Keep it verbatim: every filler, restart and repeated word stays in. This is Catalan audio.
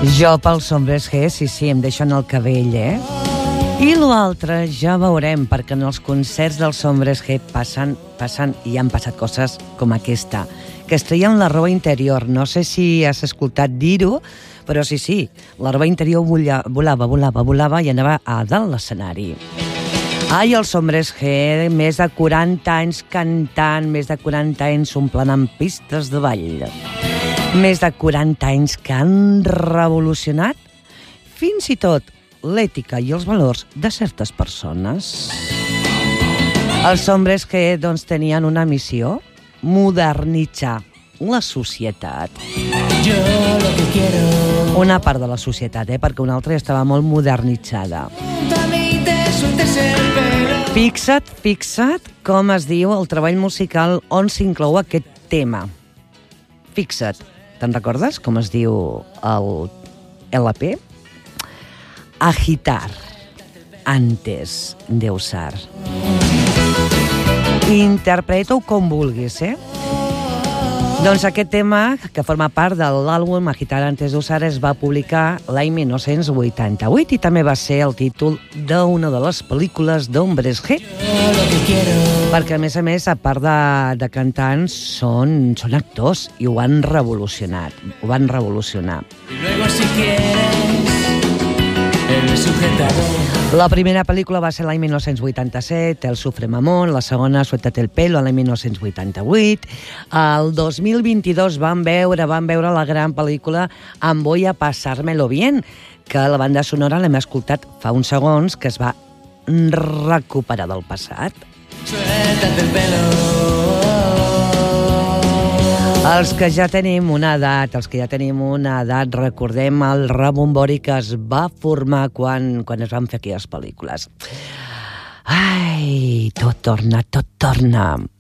Jo pels Hombres G, sí, sí, em deixen el cabell, eh? I l'altre ja veurem, perquè en els concerts dels Hombres G passen, passen i han passat coses com aquesta, que es treien la roba interior. No sé si has escoltat dir-ho, però sí, sí, la roba interior volava, volava, volava i anava a dalt l'escenari. Ai, els Hombres G, més de quaranta anys cantant, més de quaranta anys omplant amb pistes de ball. Més de quaranta anys que han revolucionat fins i tot l'ètica i els valors de certes persones. Els Hombres G, doncs, tenien una missió: modernitzar la societat. Una part de la societat, eh? Perquè una altra estava molt modernitzada. Fixa't, fixa't com es diu el treball musical on s'inclou aquest tema. Fixa't. Te'n recordes com es diu el L P? Agitar antes de usar. Interpreta-ho com vulguis, eh? Doncs aquest tema, que forma part de l'àlbum Agitar antes de usar, es va publicar l'any dinou vuitanta-vuit i també va ser el títol d'una de les pel·lícules d'Hombres G. Perquè, a més a més, a part de, de cantants, són, són actors i ho han revolucionat. Ho van revolucionar. La primera pel·lícula va ser l'any dinou vuitanta-set, El Sufre Mamón, la segona, Suéltate el pelo, l'any dinou vuitanta-vuit. El dos mil vint-i-dos van veure, van veure la gran pel·lícula Em voy a pasármelo bien, que la banda sonora l'hem escoltat fa uns segons, que es va recuperar del passat. Suéltate el pelo. Els que ja tenim una edat, els que ja tenim una edat, recordem el rebombori que es va formar quan, quan es van fer aquelles pel·lícules. Ai, tot torna, tot torna.